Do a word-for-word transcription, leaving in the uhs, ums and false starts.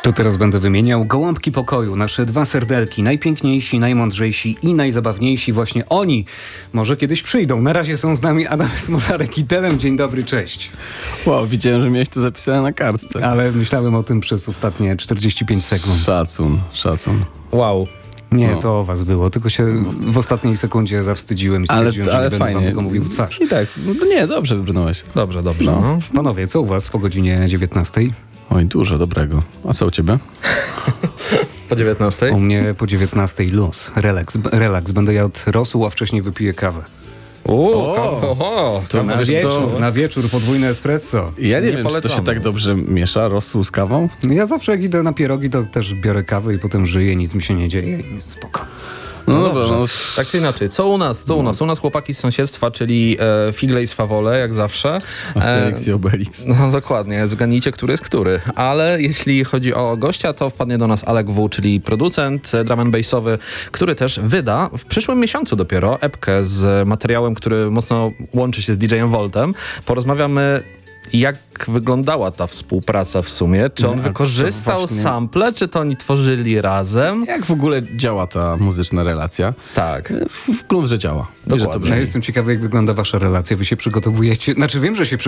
To teraz będę wymieniał gołąbki pokoju, nasze dwa serdelki, najpiękniejsi, najmądrzejsi i najzabawniejsi. Właśnie oni może kiedyś przyjdą. Na razie są z nami Adam Smolarek i Delem. Dzień dobry, cześć. Wow, widziałem, że miałeś to zapisane na kartce. Ale myślałem o tym przez ostatnie czterdzieści pięć sekund. Szacun, szacun. Wow. Nie, No. to o was było, tylko się w ostatniej sekundzie zawstydziłem i Ale, stwierdziłem, że ale nie będę wam fajnie. tego mówił w twarz. I tak, no to nie, dobrze wybrnąłeś. Dobrze, dobrze. No. No. Panowie, co u was po godzinie dziewiętnastej? Oj, dużo dobrego. A co u ciebie? Po dziewiętnastej? U mnie po dziewiętnastej luz, relaks, b- relaks. Będę jadł rosół, a wcześniej wypiję kawę. Uuu, O! oho, To Na wiesz wieczór, co? na wieczór podwójne espresso. Ja nie, Nie wiem, czy to się polecamy. tak dobrze miesza, rosół z kawą? Ja zawsze jak idę na pierogi, to też biorę kawę i potem żyję, nic mi się nie dzieje i jest spoko. No, No dobra, dobrze. no. Tak czy inaczej, co u nas? Co u nas? U nas chłopaki z sąsiedztwa, czyli e, Figle i Swawole, jak zawsze. Asterix i Obelix. No dokładnie, zgadnijcie, który jest który. Ale jeśli chodzi o gościa, to wpadnie do nas Alek W., czyli producent e, drum and bassowy, który też wyda w przyszłym miesiącu dopiero epkę z materiałem, który mocno łączy się z D J-em Voltem. Porozmawiamy, jak wyglądała ta współpraca w sumie. Czy Nie, on a to wykorzystał właśnie- sample, czy to oni tworzyli razem? Jak w ogóle działa ta muzyczna relacja? Tak. W, w gruncie działa. Wiesz, że to Dokładnie. brzmi. Ja jestem ciekawy, jak wygląda wasza relacja. Wy się przygotowujecie, znaczy wiem, że się